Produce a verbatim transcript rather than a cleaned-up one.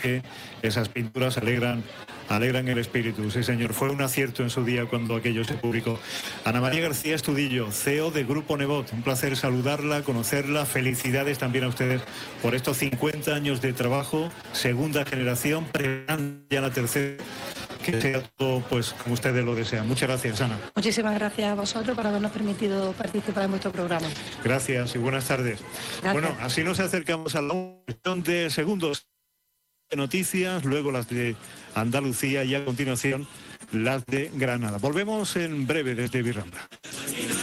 que esas pinturas alegran, alegran el espíritu. Sí, señor, fue un acierto en su día cuando aquello se publicó. Ana María García Estudillo, C E O de Grupo Nebot, un placer saludarla, conocerla, felicidades también a ustedes por estos cincuenta años de trabajo, segunda generación, ya la tercera, que sea todo pues como ustedes lo desean. Muchas gracias, Ana. Muchísimas gracias a vosotros por habernos permitido participar en vuestro programa. Gracias y buenas tardes. Gracias. Bueno, así nos acercamos a la cuestión de segundos de noticias, luego las de Andalucía y a continuación las de Granada. Volvemos en breve desde Virrambla.